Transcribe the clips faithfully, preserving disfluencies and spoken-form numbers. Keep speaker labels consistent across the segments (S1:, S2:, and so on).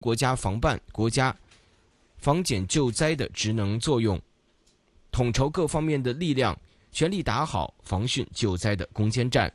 S1: 国家防办、国家防减救灾的职能作用，统筹各方面的力量，全力打好防汛救灾的攻坚战。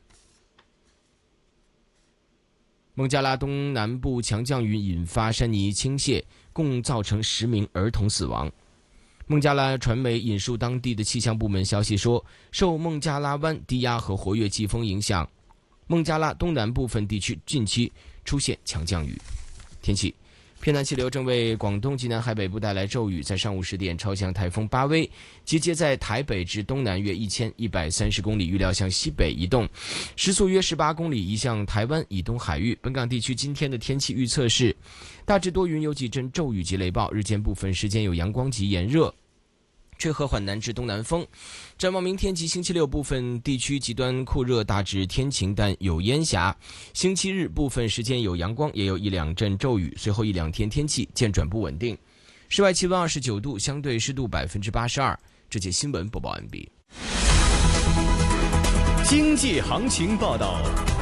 S1: 孟加拉东南部强降雨引发山泥倾泻，共造成十名儿童死亡。孟加拉传媒引述当地的气象部门消息说，受孟加拉湾低压和活跃季风影响，孟加拉东南部分地区近期出现强降雨。天气，偏南气流正为广东及南海北部带来骤雨，在上午十点，超强台风巴威集结在台北至东南约一千一百三十公里，预料向西北移动，时速约十八公里，移向台湾以东海域。本港地区今天的天气预测是大致多云，有几阵骤雨及雷暴，日间部分时间有阳光及炎热，吹和缓南至东南风。展望明天及星期六，部分地区极端酷热，大致天晴但有烟霞。星期日部分时间有阳光，也有一两阵骤雨，随后一两天天气渐转不稳定。室外气温二十九度，相对湿度百分之八十二。这节新闻播报完毕。
S2: 经济行情报道。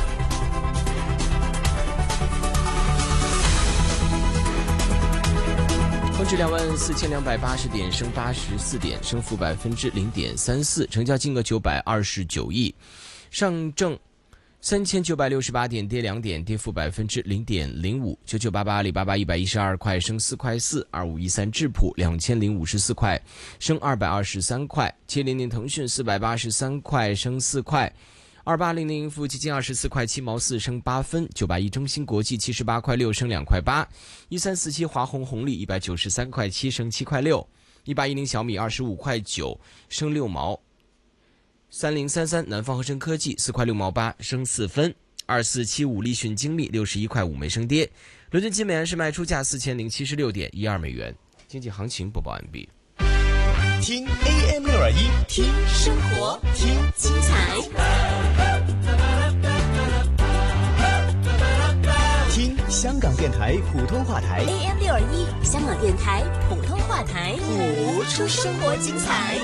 S1: 恒指两万四千两百八十点，升八十四点，升幅百分之零点三四，成交金额九百二十九亿。上证三千九百六十八点，跌两点，跌幅百分之零点零五。九九八八阿里巴巴一百一十二块，升四块四。二五一三智普两千零五十四块，升二百二十三块。七零零腾讯四百八十三块，升四块。二八零零盈富基金二十四块七毛四，升八分。九百一中芯国际七十八块六，升两块八。一三四七华虹红利一百九十三块七，升七块六。一八一零小米二十五块九，升六毛。三零三三南方合成科技四块六毛八，升四分。二四七五立讯精密六十一块五没升跌。伦敦金每安士卖出价四千零七十六点一二美元。经济行情播报完毕。
S2: 听 A M 六二一，
S3: 听生活，听精彩，
S2: 听香港电台普通话台
S3: A M 六二一，香港电台普通话台，谱出生活精彩。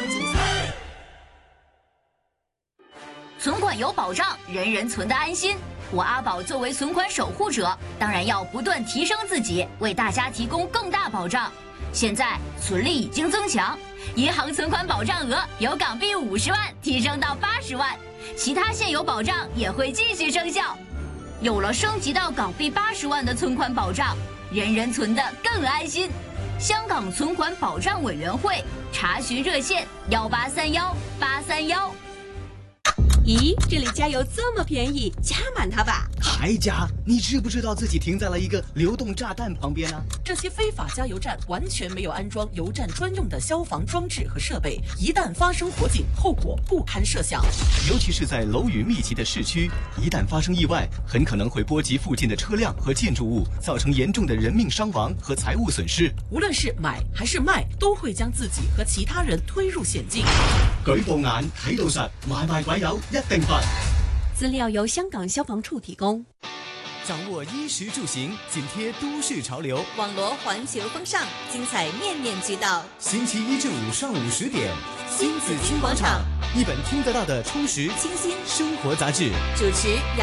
S4: 存款有保障，人人存得安心。我阿宝作为存款守护者，当然要不断提升自己，为大家提供更大保障。现在存利已经增强，银行存款保障额由港币五十万提升到八十万，其他现有保障也会继续生效。有了升级到港币八十万的存款保障，人人存得更安心。香港存款保障委员会查询热线幺八三幺八三幺。
S5: 咦，这里加油这么便宜，加满它吧！
S2: 还加？你知不知道自己停在了一个流动炸弹旁边啊？
S6: 这些非法加油站完全没有安装油站专用的消防装置和设备，一旦发生火警，后果不堪设想。
S2: 尤其是在楼宇密集的市区，一旦发生意外，很可能会波及附近的车辆和建筑物，造成严重的人命伤亡和财物损失。
S6: 无论是买还是卖，都会将自己和其他人推入险境。
S2: 舉報眼睇到實，買賣鬼友一定罰。
S5: 资料由香港消防处提供。
S2: 掌握衣食住行，紧贴都市潮流，
S3: 网罗环球风尚，精彩面面俱到。
S2: 星期一至五上午十点，
S3: 新紫金广场，
S2: 一本听得到的充实
S3: 清新
S2: 生活杂志，
S3: 主持。